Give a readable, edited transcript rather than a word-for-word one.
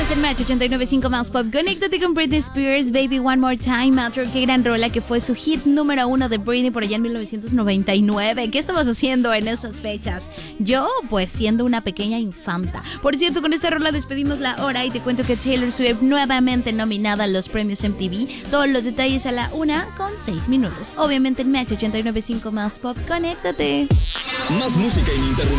Estás en Match 89.5 más Pop. Conéctate con Britney Spears, Baby One More Time. Otro, qué gran rola que fue su hit número 1 de Britney por allá en 1999. ¿Qué estabas haciendo en esas fechas? Yo, pues, siendo una pequeña infanta. Por cierto, con esta rola despedimos la hora y te cuento que Taylor Swift nuevamente nominada a los premios MTV. Todos los detalles a la 1:06. Obviamente en Match 89.5 más Pop. Conéctate. Más música ininterrumpida.